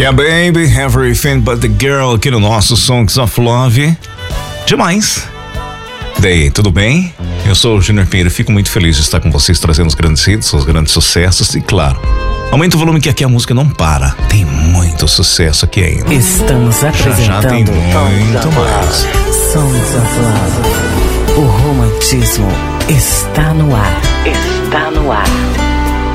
Yeah, baby, everything but the girl aqui no nosso Songs of Love. Demais. Daí, tudo bem? Eu sou o Júnior Pinheiro e fico muito feliz de estar com vocês trazendo os grandes hits, os grandes sucessos e, claro, aumenta o volume que aqui a música não para. Tem muito sucesso aqui ainda. Estamos apresentando Já tem muito mais. Songs of Love. O romantismo está no ar. Está no ar.